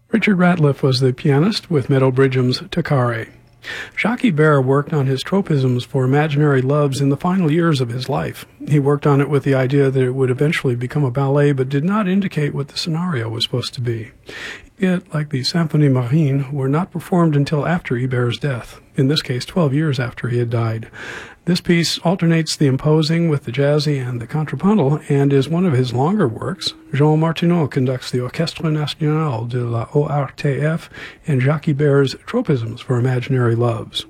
Richard Ratliff was the pianist with Meadow Bridgham's Toccare. Jacques Ibert worked on his tropisms for imaginary loves in the final years of his life. He worked on it with the idea that it would eventually become a ballet, but did not indicate what the scenario was supposed to be. It, like the Symphonie Marine, were not performed until after Ibert's death, in this case 12 years after he had died. This piece alternates the imposing with the jazzy and the contrapuntal, and is one of his longer works. Jean Martineau conducts the Orchestre National de la ORTF and Jacques Ibert's Tropisms for Imaginary Loves.